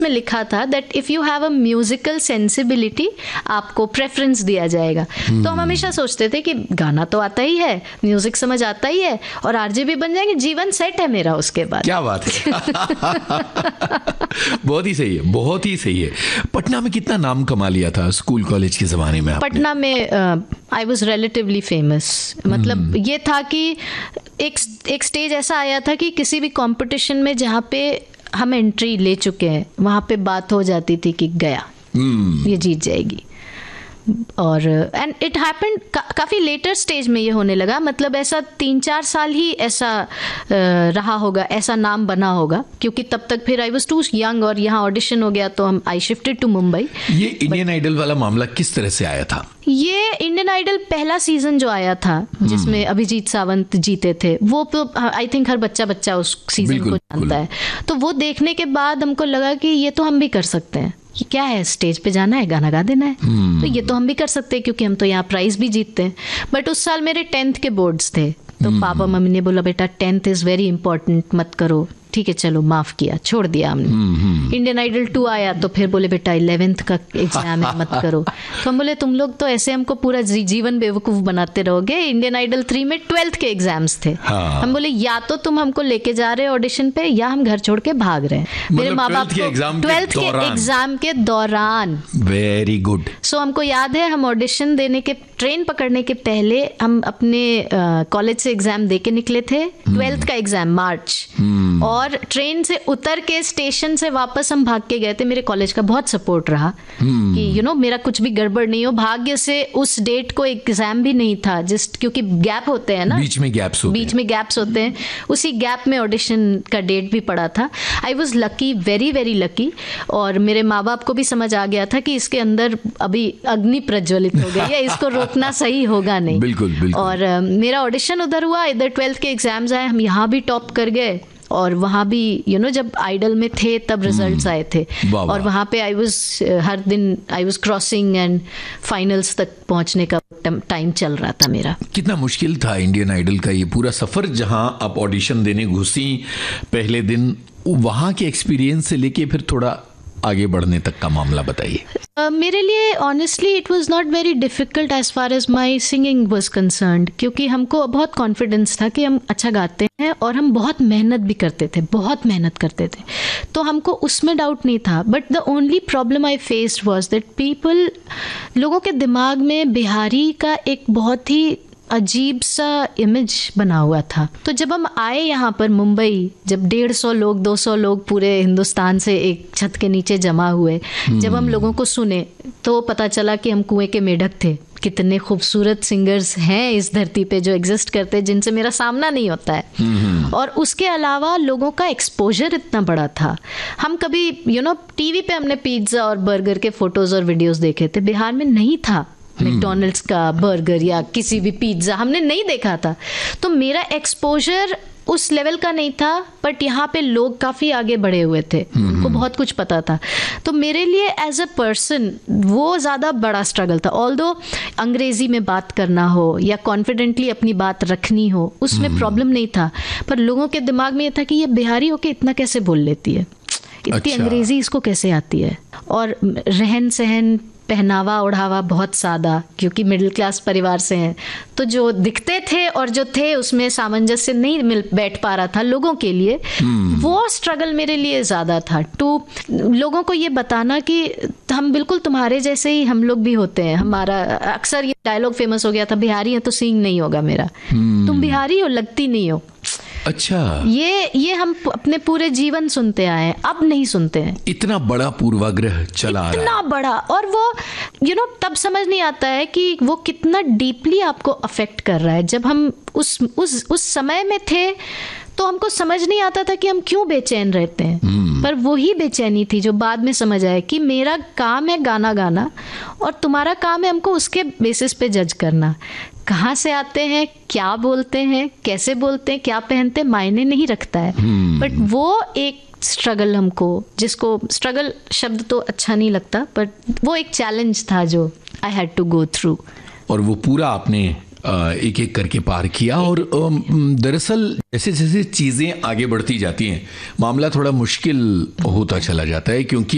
में लिखा था that if you have a musical sensibility आपको प्रेफरेंस दिया जाएगा। तो हम हमेशा सोचते थे कि गाना तो आता ही है, म्यूजिक समझ आता ही है और आरजे भी बन जाएंगे, जीवन सेट है मेरा उसके बाद। क्या बात है। बहुत ही सही है, बहुत ही सही है। पटना में कितना नाम कमा लिया था स्कूल कॉलेज के जमाने में आपने? पटना में आई वॉज रिलेटिवली फेमस। मतलब ये था कि एक स्टेज ऐसा आया था कि किसी भी कंपटीशन में जहाँ पे हम एंट्री ले चुके हैं वहाँ पे बात हो जाती थी कि गया ये जीत जाएगी। और एंड इट हैपेंड काफ़ी लेटर स्टेज में ये होने लगा। मतलब ऐसा 3-4 साल ही ऐसा रहा होगा, ऐसा नाम बना होगा, क्योंकि तब तक फिर आई वाज टू यंग और यहाँ ऑडिशन हो गया तो हम आई शिफ्टेड टू मुंबई। ये इंडियन आइडल वाला मामला किस तरह से आया था? ये इंडियन आइडल पहला सीजन जो आया था जिसमें अभिजीत सावंत जीते थे, वो तो आई थिंक हर बच्चा उस सीजन को जानता है। तो वो देखने के बाद हमको लगा कि ये तो हम भी कर सकते हैं। कि क्या है, स्टेज पे जाना है, गाना गा देना है, तो ये तो हम भी कर सकते हैं क्योंकि हम तो यहाँ प्राइज भी जीतते हैं। बट उस साल मेरे 10th के बोर्ड्स थे, तो पापा मम्मी ने बोला बेटा 10th इज वेरी इंपॉर्टेंट, मत करो। ठीक है चलो, माफ किया, छोड़ दिया हमने। इंडियन आइडल 2 आया तो फिर बोले बेटा 11th का एग्जाम है, मत करो। तो हम बोले तुम लोग तो ऐसे हमको पूरा जीवन बेवकूफ बनाते रहोगे। इंडियन आइडल 3 में 12th के एग्जाम्स थे। हम बोले या तो तुम हमको लेके जा रहे हो ऑडिशन पे या हम घर छोड़ के भाग रहे हैं। मेरे माँ बाप 12th के एग्जाम के दौरान। Very good. सो हमको याद है हम ऑडिशन देने के, ट्रेन पकड़ने के पहले हम अपने कॉलेज से एग्जाम दे के निकले थे। 12th का एग्जाम मार्च, और ट्रेन से उतर के स्टेशन से वापस हम भाग के गए थे। मेरे कॉलेज का बहुत सपोर्ट रहा कि मेरा कुछ भी गड़बड़ नहीं हो। भाग्य से उस डेट को एग्जाम भी नहीं था, जस्ट क्योंकि गैप होते हैं ना, बीच में गैप्स होते हैं। उसी गैप में ऑडिशन का डेट भी पड़ा था। I was lucky, very very lucky. और मेरे माँ बाप को भी समझ आ गया था कि इसके अंदर अभी अग्नि प्रज्वलित हो गई है, इसको रोकना सही होगा नहीं। बिल्कुल। और मेरा ऑडिशन उधर हुआ, इधर 12th के एग्जाम्स आए, हम यहाँ भी टॉप कर गए और वहाँ भी जब आइडल में थे तब रिजल्ट्स आए थे। और वहाँ पे हर दिन I was crossing and finals तक पहुँचने का टाइम चल रहा था मेरा। कितना मुश्किल था इंडियन आइडल का ये पूरा सफर, जहाँ आप ऑडिशन देने घुसी पहले दिन, वहाँ के एक्सपीरियंस से लेके फिर थोड़ा आगे बढ़ने तक का मामला बताइए। मेरे लिए honestly it was not very difficult as far as my singing was concerned, क्योंकि हमको बहुत कॉन्फिडेंस था कि हम अच्छा गाते हैं और हम बहुत मेहनत भी करते थे, बहुत मेहनत करते थे, तो हमको उसमें डाउट नहीं था। But the only problem I faced was that लोगों के दिमाग में बिहारी का एक बहुत ही अजीब सा इमेज बना हुआ था। तो जब हम आए यहाँ पर मुंबई, जब 150 लोग 200 लोग पूरे हिंदुस्तान से एक छत के नीचे जमा हुए, जब हम लोगों को सुने तो पता चला कि हम कुएं के मेढक थे। कितने खूबसूरत सिंगर्स हैं इस धरती पे जो एग्जिस्ट करते हैं, जिनसे मेरा सामना नहीं होता है। और उसके अलावा लोगों का एक्सपोजर इतना बड़ा था। हम कभी टीवी पे हमने पिज्ज़ा और बर्गर के फोटोज़ और वीडियोज़ देखे थे, बिहार में नहीं था मैकडॉनल्ड्स का बर्गर या किसी भी पिज्ज़ा हमने नहीं देखा था। तो मेरा एक्सपोजर उस लेवल का नहीं था, बट यहाँ पे लोग काफ़ी आगे बढ़े हुए थे, उनको बहुत कुछ पता था। तो मेरे लिए एज अ पर्सन वो ज़्यादा बड़ा स्ट्रगल था। ऑल्दो अंग्रेज़ी में बात करना हो या कॉन्फिडेंटली अपनी बात रखनी हो, उसमें प्रॉब्लम नहीं था, पर लोगों के दिमाग में ये था कि ये बिहारी होके इतना कैसे बोल लेती है, इतनी अंग्रेज़ी इसको कैसे आती है। और रहन सहन, पहनावा ओढ़ावा बहुत सादा, क्योंकि मिडिल क्लास परिवार से हैं, तो जो दिखते थे और जो थे उसमें सामंजस्य नहीं बैठ पा रहा था लोगों के लिए। वो स्ट्रगल मेरे लिए ज़्यादा था, लोगों को ये बताना कि हम बिल्कुल तुम्हारे जैसे ही हम लोग भी होते हैं। हमारा अक्सर ये डायलॉग फेमस हो गया था, बिहारी है तो सींग नहीं होगा मेरा, तुम बिहारी हो लगती नहीं हो। अच्छा, ये हम अपने पूरे जीवन सुनते आए हैं, अब नहीं सुनते हैं। इतना बड़ा पूर्वाग्रह चला आ रहा है, इतना बड़ा। और वो तब समझ नहीं आता है कि वो कितना डीपली आपको अफेक्ट कर रहा है। जब हम उस समय में थे तो हमको समझ नहीं आता था कि हम क्यों बेचैन रहते हैं, पर वही बेचैनी थी जो बाद में समझ आया कि मेरा काम है गाना गाना और तुम्हारा काम है हमको उसके बेसिस पे जज करना। कहाँ से आते हैं, क्या बोलते हैं, कैसे बोलते हैं, क्या पहनते हैं, मायने नहीं रखता है। बट वो एक स्ट्रगल, हमको जिसको स्ट्रगल शब्द तो अच्छा नहीं लगता, बट वो एक चैलेंज था जो I had to go through. और वो पूरा आपने एक एक करके पार किया। और दरअसल जैसे जैसे चीज़ें आगे बढ़ती जाती हैं, मामला थोड़ा मुश्किल होता चला जाता है, क्योंकि